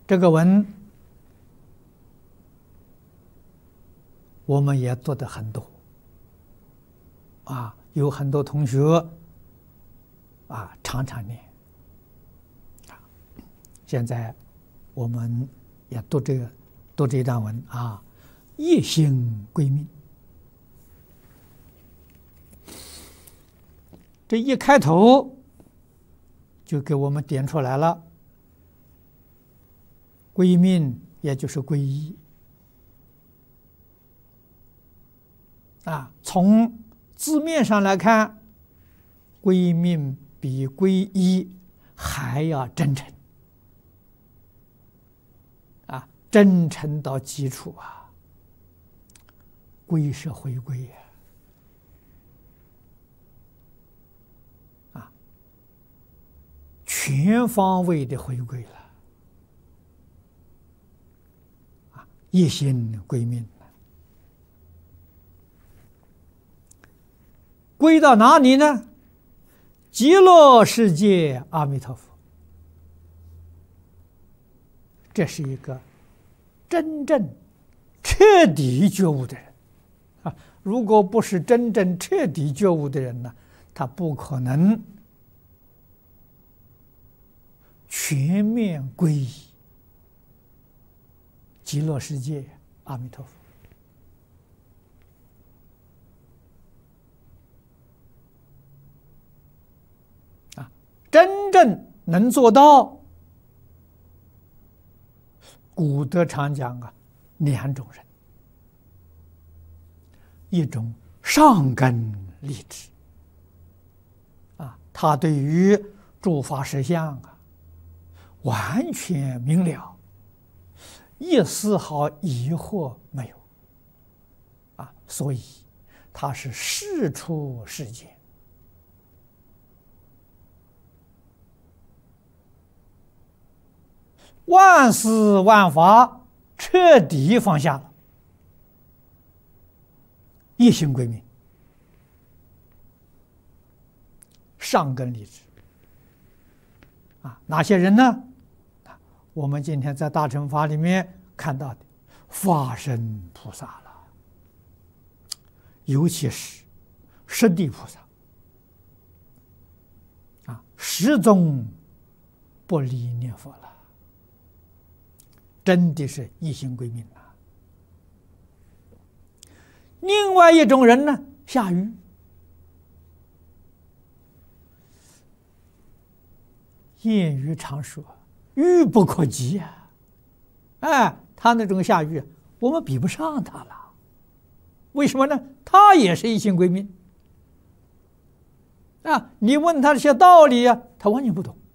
这个文我们也读得很多有很多同学常常念现在我们也读这段文业行归命。这一开头就给我们点出来了，归命也就是皈依从字面上来看，归命比皈依还要真诚真诚到基础归是回归全方位的回归了一心归命，归到哪里呢？极乐世界阿弥陀佛。这是一个真正彻底觉悟的人如果不是真正彻底觉悟的人呢，他不可能全面皈依极乐世界阿弥陀佛真正能做到，古德常讲两种人，一种上根立志他对于诸法实相完全明了，一丝毫疑惑没有所以他是事出世间万事万法彻底放下了，一心归命，上根立志哪些人呢？我们今天在大乘法里面看到的法身菩萨了，尤其是十地菩萨始终不离念佛了，真的是一心归命另外一种人呢，下愚，谚语常说愚不可及他那种下愚我们比不上他了。为什么呢？他也是一心归命你问他这些道理他完全不懂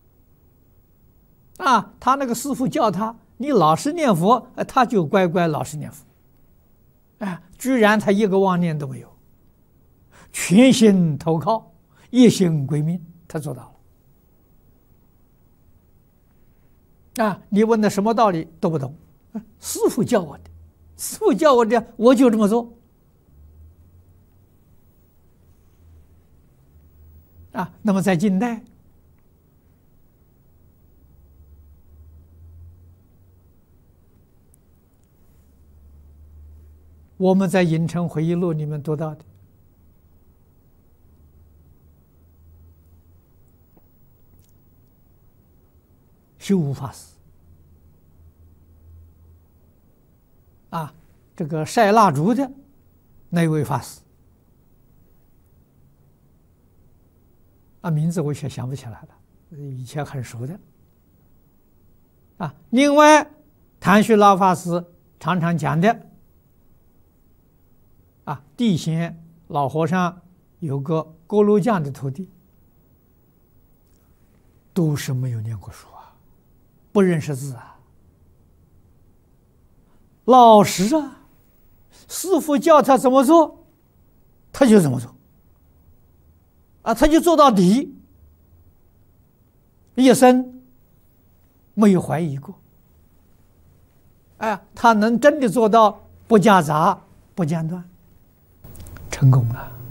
他那个师父叫他你老实念佛他就乖乖老实念佛居然他一个妄念都没有，全心投靠，一心归命，他做到了你问他什么道理都不懂，师父教我的，师父教我的，我就这么做那么在近代我们在《影城回忆录》里面读到的修无法师这个晒蜡烛的那位法师名字我却想不起来了，以前很熟的另外谭旭老法师常常讲的地仙老和尚有个锅炉匠的徒弟，都是没有念过书不认识字老实师父叫他怎么做他就怎么做他就做到底，一生没有怀疑过他能真的做到不夹杂不间断，成功了。